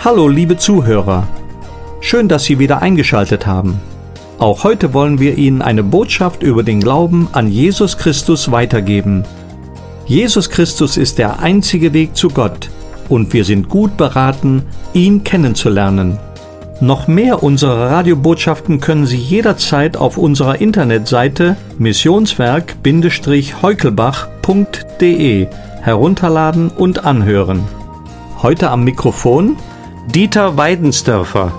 Hallo liebe Zuhörer, schön, dass Sie wieder eingeschaltet haben. Auch heute wollen wir Ihnen eine Botschaft über den Glauben an Jesus Christus weitergeben. Jesus Christus ist der einzige Weg zu Gott und wir sind gut beraten, ihn kennenzulernen. Noch mehr unserer Radiobotschaften können Sie jederzeit auf unserer Internetseite missionswerk-heukelbach.de herunterladen und anhören. Heute am Mikrofon Dieter Weidensdörfer.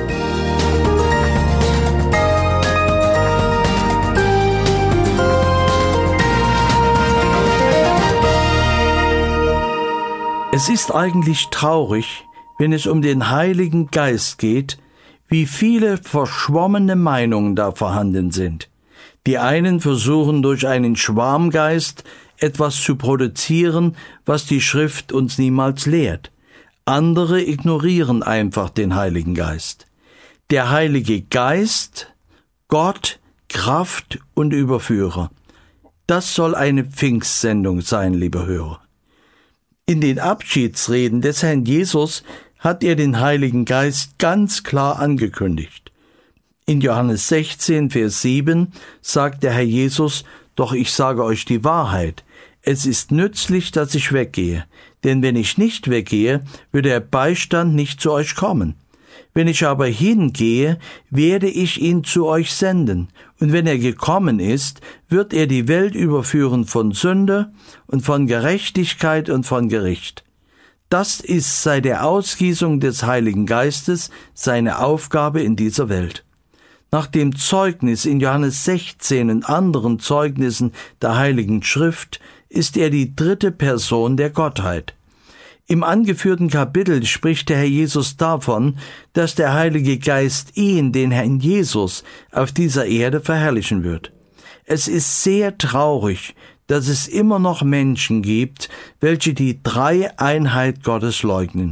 Es ist eigentlich traurig, wenn es um den Heiligen Geist geht, wie viele verschwommene Meinungen da vorhanden sind. Die einen versuchen durch einen Schwarmgeist etwas zu produzieren, was die Schrift uns niemals lehrt. Andere ignorieren einfach den Heiligen Geist. Der Heilige Geist, Gott, Kraft und Überführer. Das soll eine Pfingstsendung sein, liebe Hörer. In den Abschiedsreden des Herrn Jesus hat er den Heiligen Geist ganz klar angekündigt. In Johannes 16, Vers 7 sagt der Herr Jesus: Doch ich sage euch die Wahrheit. Es ist nützlich, dass ich weggehe, denn wenn ich nicht weggehe, würde der Beistand nicht zu euch kommen. Wenn ich aber hingehe, werde ich ihn zu euch senden, und wenn er gekommen ist, wird er die Welt überführen von Sünde und von Gerechtigkeit und von Gericht. Das ist seit der Ausgießung des Heiligen Geistes seine Aufgabe in dieser Welt. Nach dem Zeugnis in Johannes 16 und anderen Zeugnissen der Heiligen Schrift ist er die dritte Person der Gottheit. Im angeführten Kapitel spricht der Herr Jesus davon, dass der Heilige Geist ihn, den Herrn Jesus, auf dieser Erde verherrlichen wird. Es ist sehr traurig, dass es immer noch Menschen gibt, welche die Dreieinheit Gottes leugnen.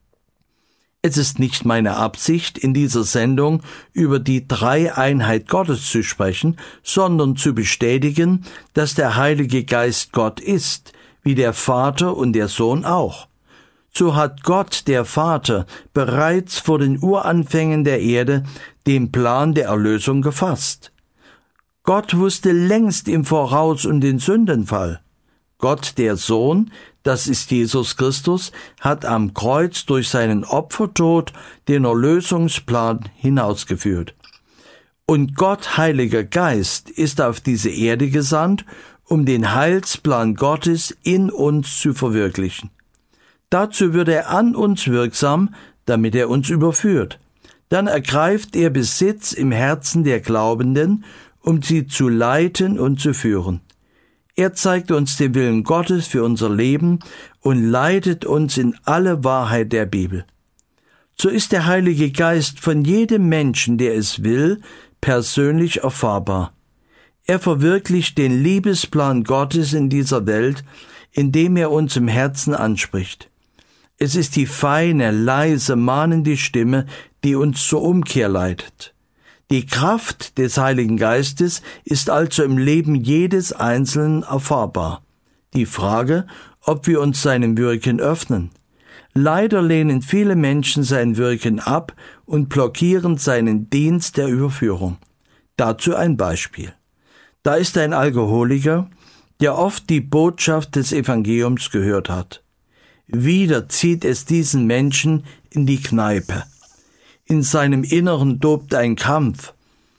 Es ist nicht meine Absicht, in dieser Sendung über die Dreieinheit Gottes zu sprechen, sondern zu bestätigen, dass der Heilige Geist Gott ist, wie der Vater und der Sohn auch. So hat Gott, der Vater, bereits vor den Uranfängen der Erde den Plan der Erlösung gefasst. Gott wusste längst im Voraus um den Sündenfall. Gott, der Sohn, das ist Jesus Christus, hat am Kreuz durch seinen Opfertod den Erlösungsplan hinausgeführt. Und Gott, Heiliger Geist, ist auf diese Erde gesandt, um den Heilsplan Gottes in uns zu verwirklichen. Dazu wird er an uns wirksam, damit er uns überführt. Dann ergreift er Besitz im Herzen der Glaubenden, um sie zu leiten und zu führen. Er zeigt uns den Willen Gottes für unser Leben und leitet uns in alle Wahrheit der Bibel. So ist der Heilige Geist von jedem Menschen, der es will, persönlich erfahrbar. Er verwirklicht den Liebesplan Gottes in dieser Welt, indem er uns im Herzen anspricht. Es ist die feine, leise, mahnende Stimme, die uns zur Umkehr leitet. Die Kraft des Heiligen Geistes ist also im Leben jedes Einzelnen erfahrbar. Die Frage, ob wir uns seinem Wirken öffnen. Leider lehnen viele Menschen sein Wirken ab und blockieren seinen Dienst der Überführung. Dazu ein Beispiel. Da ist ein Alkoholiker, der oft die Botschaft des Evangeliums gehört hat. Wieder zieht es diesen Menschen in die Kneipe. In seinem Inneren tobt ein Kampf.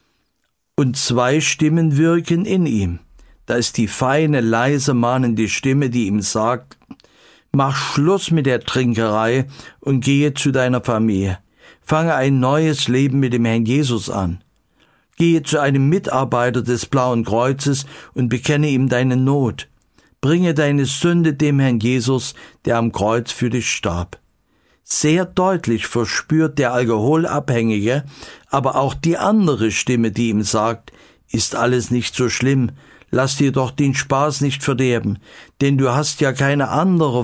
Und zwei Stimmen wirken in ihm. Da ist die feine, leise, mahnende Stimme, die ihm sagt: Mach Schluss mit der Trinkerei und gehe zu deiner Familie. Fange ein neues Leben mit dem Herrn Jesus an. Gehe zu einem Mitarbeiter des Blauen Kreuzes und bekenne ihm deine Not. Bringe deine Sünde dem Herrn Jesus, der am Kreuz für dich starb. Sehr deutlich verspürt der Alkoholabhängige aber auch die andere Stimme, die ihm sagt: Ist alles nicht so schlimm, lass dir doch den Spaß nicht verderben, denn du hast ja keine andere